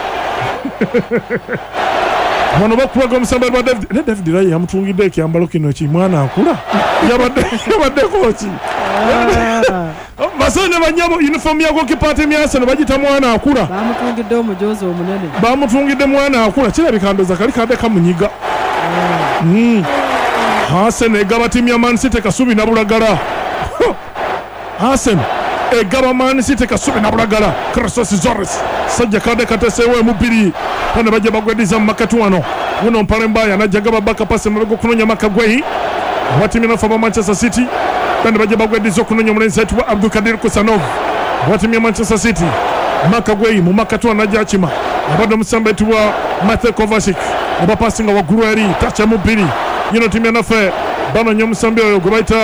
Wano bakwaga omusamba wa David Raya yamutungidde ekyambalo kino kimwana akula. Yabadde kochi. Basone banyabo uniform yako kipate myasano bagita mwana akula. Bamutungidde omujozo omunene. Bamutungidde mwana akula kirabika kali kade kamunyiga. Arsenal egaba timu ya Man City kasubi na bulagala. Arsenal egaba Man City kasubi na bulagala. Christos Zorres sajja kade katesewe mubiri. Bana bajja bagwediza makatwano. Uno mpale mbaya najaga babaka pase mabego kunonya makagwehi. Watimi na fama Manchester City. Bana bajja bagwediza kunonya mulenzi wa Abdul Kadir Kusanov. Watimi ya Manchester City. Makagwehi mu makatwa najachima. Abado musamba wa Matej Kovacic. Abapasinga wa Grueri tacha mubiri. Yino timu ya nafe bano nyomusambi oyo gubaita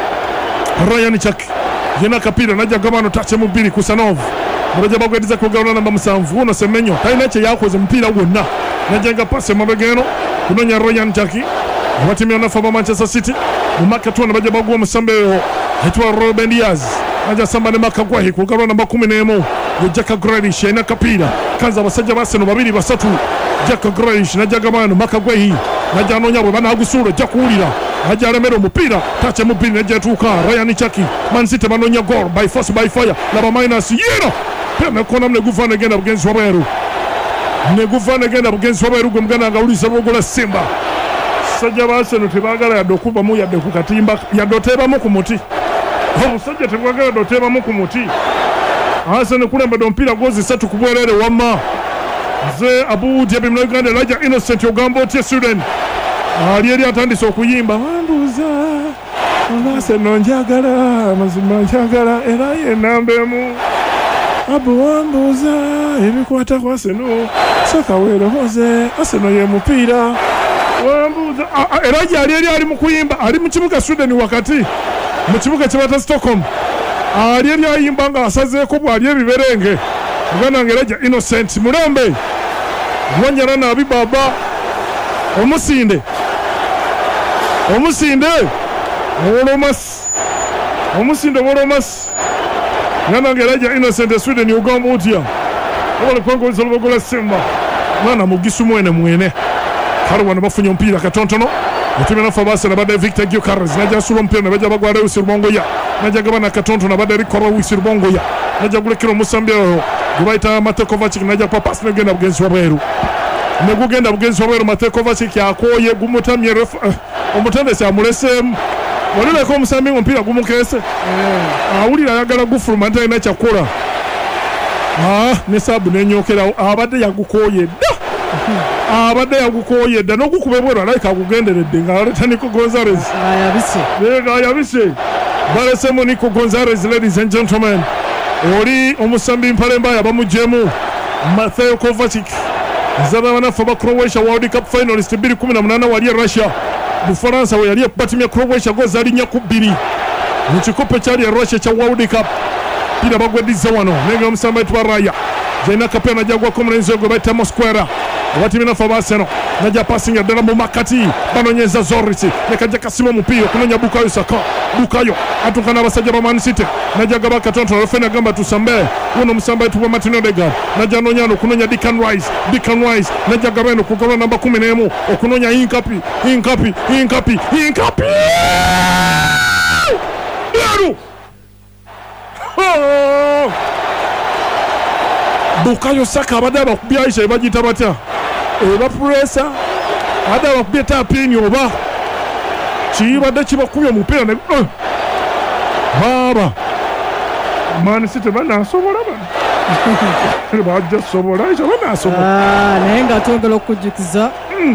Ryan Chak yena kapira najja gabano tache mubiri Kusanov baje bagwediza kugawona namba musanvu uno Semenyo tainache yakoze mpira wonna najenga pase mabegeno kunonya Ryan Chak watimu ya nafe ba Manchester City mumakatwa baje bagwa musambi oyo aitwa Ruben Diaz najja samba ne makagwahi kugawona namba 11 Jack Grealish yena kapira kanza basajja baseno babiri basatu Jack Grealish najja gabano makagwahi najano nyabo bana agusura jakulira ajalemera omupira tacha mupira najatuka Ryan Chaki Man City banonya goal by force by fire laba minus yero pena kona mne guvana genda bugenzi waberu ne guvana genda bugenzi waberu gumgana ngauliza bogola Simba sajja baseno tebagala yadokuba mu yadde ku katimba yadoteba mu kumuti sajja tebagala doteba mu kumuti Arsenal kulemba dompira gozi 3 kubwerere wama ze Abu Dhabi mna Uganda Raja Innocent ogambo tie Sweden ali atandise okuyimba wambuza Arsenal njagala mazima njagala era ye nambemu Abu wambuza ebikwata kwa Arsenal saka wero hoze Arsenal ye mupira wambuza era ali mu kuyimba ali mu kibuga Sweden wakati mu kibuga kibata Stockholm ali ayimba nga asazeeko bwali ebiberenge Uganda ngeraja Innocent mulembe Wanyara na abibaba omusinde Wolomas Ngana ngeraja Innocent Sweden Uganda utia wale kwango zologola Simba mwana mugisu mwene Karwana bafunye mpira katontono utumye na Fabasa na baada Victor Gyökeres naja suro mpira na baja bagware usirubongo ya naja gabana katontono na baada Rikoro usirubongo ya naja gulekiro musambyo gubaita Matej Kovacic naja papas negenda bugenzi waberu negugenda bugenzi waberu Matej Kovacic yakoye gumutamye omutandese amulese walile ko musambi mpira gumukese awulira yagala gufuluma ntaye na kyakula ne sabu nenyokera abadde yagukoye da nokukubebwera like agugenderedde nga aleta Nico Gonzalez yabise balesemo Nico Gonzalez. Ladies and gentlemen, oli omusambi mpalemba yabamujemu Matej Kovacic zaba banafa ba Croatia World Cup finalist 2018 wali Russia Bufaransa we yali batimya Croatia goza ali nyakubiri mu kikope kyali Russia kya World Cup pira bagwediza wano nenga omusamba etwa Raya jena kapena jagwa komulenzo go baita Mosquera abatimina Arsenal najja passing ddala mu makati banonyeza Zoris nekajja kasima omupiira okunonya Bukayo Saka Bukayo atuuka n'abasajja ba Man City najja gaba katontolo Fena agamba tusambe uno musambaye tuba Martin Odegaard najja nonyano okunonya Declan Rice najja gaba eno kugaba namba 11 okunonya Inkapi Yaro Bukayo Saka abadde abakubya Aisha ebagiyita batya eba pressa abadde abakubya tapini oba kibadde kibakubya omupiira ne baba Man City banasobola bajja sobola Aisha banasobola naye nga twongera okujjukiza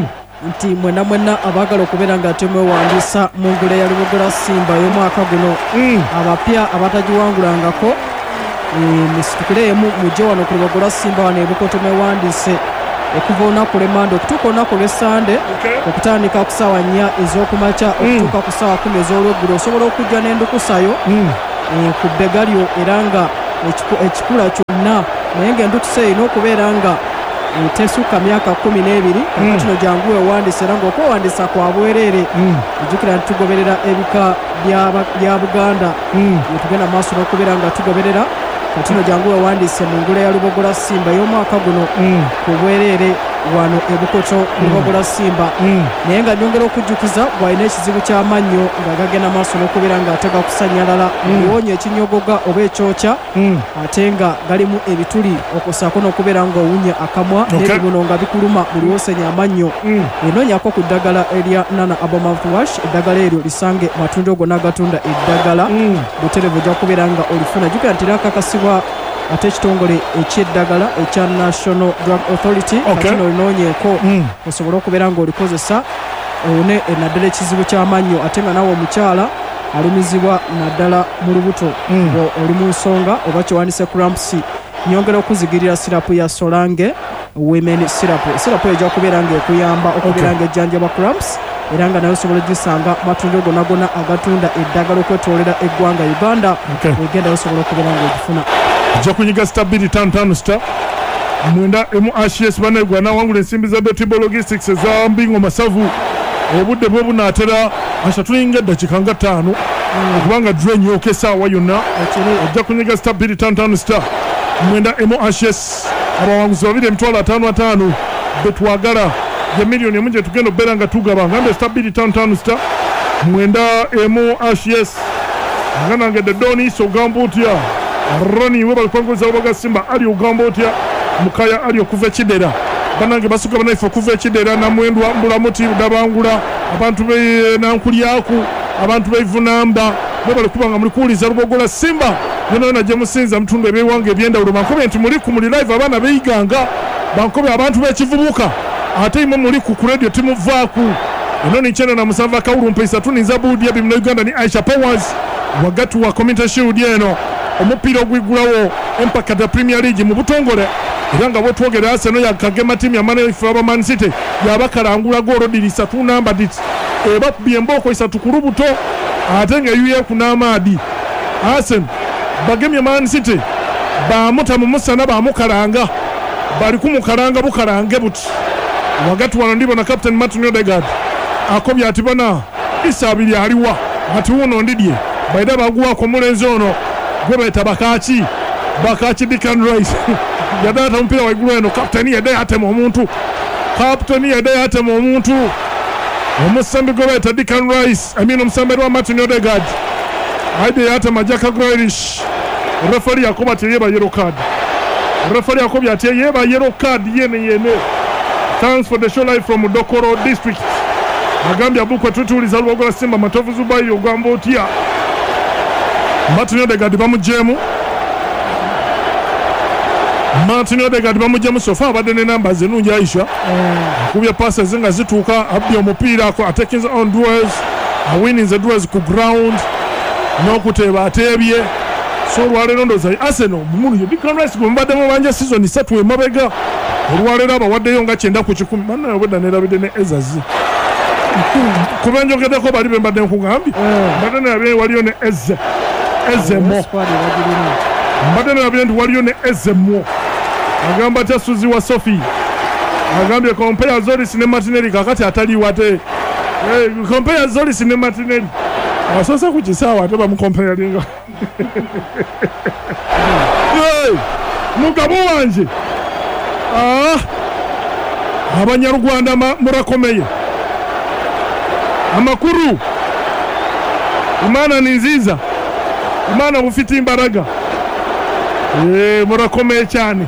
nti mwenna abaagala okubeera nga temwewandiisa mu ngule ya Lubogola Simba y'omwaka guno abapya abatagiwangulangako misitukire emu mujje wano ku Lubogola Simba wano ebukoto mwewandiise okuva olunaku lw'Emanda okutuuka olunaku lw'Essande okutandika ku ssaawa 4 ez'okumakya okutuuka ku ssaawa 10 ez'olweggulo osobola okujja n'endukusayo ku bbega lyo era nga ekikula kyonna naye ng'endukusa erina okubeera nga tesukka myaka 12 kakatino jangu wewandiisa era ng'okwewandiisa kwa bwereere ejjukira nti tugoberera ebika bya Buganda tugenda maaso n'okubeera nga tugoberera katino jangu wewandiise mu ngule ya Lubogola Simba y'omwaka guno ku bwereere wano ebukoto Lubogola Simba naye nga nyongera okujjukiza bw'alina ekizibu ky'amannyo nga gagenda maaso n'okubeera nga atega kusanyalala muwonye ekinyogoga oba ekyokya ate nga galimu ebituli okusaako n'okubeera ng'owunya akamwa n'ebibuno nga bikuluma buli wosenya amannyo enoonyako ku ddagala erya Nana Abo Mouthwash eddagala eryo lisange matunda gonna agatunda eddagala buterevu ojja kubeera nga olifuna jjukira nti lyakakasibwa ate ekitongole ekyeddagala ekya National Drug Authority katino olinoonyeeko osobola okubeera ng'olikozesa one naddala ekizibu ky'amannyo ate nga nawe omukyala alumizibwa naddala mu lubuto oli mu nsonga oba kyewandise cramps nyongera okuzigirira sirapu ya Solange women sirapu ejja kubeera ng'ekuyamba okubeera ng'ejjanjaba cramps era nga nayo osobola ogisanga matunda gonna agatunda eddagala okwetoolera eggwanga Uganda egenda osobola okubeera ng'ogifuna ojja kunyiga star 255 star mwenda MHS banegwa nawangula ensimbi za Betibo Logistics eza Mbingo Masavu obudde bwe bunaatera ashatuyinga eddakiika nga 5 okubanga drain yokesaawa yonna ojja kunyiga star 255 star mwenda MHS abawanguzi babiri emitwalo 55 betwagala ya milioni emu gye tugenda okubeera nga tugaba ngambe star 255 star mwenda MHS nga nangedde Donis ogamba otya Roni we balikwanguza Lubogola Simba ali ogamba otya Mukaya ali okuva Kidera banange basuka banaife okuva Kidera na mwendwa mbulamuti dabangula abantu be nankulyaku abantu beivunamba we balikuba nga mulikuuliza Lubogola Simba yona gye musinza mutundu ebyewanga ebyendawulo bankobe nti muli ku muli live abaana beiganga bankobe abantu b'ekivubuka ate imwe muli ku radio timuvaaku eno ni channel na musava kaulu mpesa tuninza budi yabi mna Uganda ni Aisha Powers wagatu wa Community Shield yeno omupiira ogwigulawo empaka da Premier League mu butongole era nga bwetwogera Arsenal yakagema timu ya Man City yabakalangula golo diri 3 namba dit ebakubye emboko 3 ku lubuto ate nga yuye kunamaadi Arsenal bagemye Man City bamuta mu musana bamukalanga bali kumukalanga bukalange buti wagati wano ndibo na Captain Martin Odegaard akobya ati bana isabiri aliwa ati uno ndidye baida baguwako mulenzi ono gwe beta bakaki Declan Rice yadata mpira waigulu eno captain yadde atema omuntu omusambi gwe beta Declan Rice omusambi wa Martin Odegaard aide yatema Jack Grealish referee yakoba ati yeba yellow card yene thanks for the show live from Dokoro district Magambia bukwe tutuliza Lubogola Simba matovu Zubai ogamba otya Martin Odegaard bamujemu sofa abadde ne namba zenungi Aisha kubya passes nga zituuka abbi omupiira ko atakinza on duels winning the duels ku ground n'okuteeba ateebye so olwaleero ndoza Arsenal mumuli Declan Rice gumbadde mu banja season 3 emabega olwaleero abawaddeyo nga 9 ku 10 manna obedda nerabidde ne Ezazi kubenjogeddeko bali bembadde nkugambye mbadde nerabye waliyo ne Ezemo mbadde nerabye nti waliyo ne Ezemo agamba tya Suzi wa Sophie agambye compare Zoris ne Martinelli kakati atali wate compare Zoris ne Martinelli asosa ku kisaawa ate bamukompera linga mugabo wanje abanyarwanda murakomeye amakuru Imana ni nziza Imana bufite imbaraga murakomeye cyane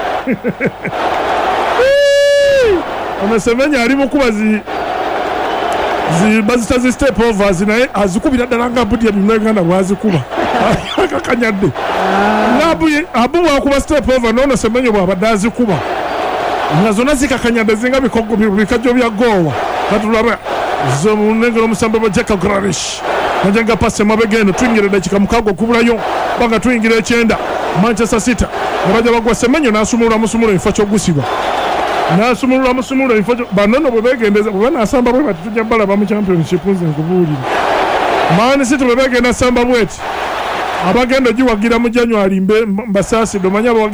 Amesemenya harimo kubazi bazitazi step overs naye azikubira dalanga budi yabimwegana bwazikuba akakanyadde abu wakuba step over none semenyo bwabadazi kuba nazona zikakanyadde zinga bikogo bikajjo bya gowa katulaba zo munengero musamba ba Jack Grealish najanga passe mabegeno twingire dakika mukago kubulayo banga twingire 9 Manchester City abaja bagwa semenyo nasumura musumuro ifacho gusibwa nasumura musumuro ifacho banono bobegendeza bana asamba bwe batujja bala ba mu championship nze nkubulira Man City bebegenda samba bweti abagenda jiwagira mu January mbasasi domanya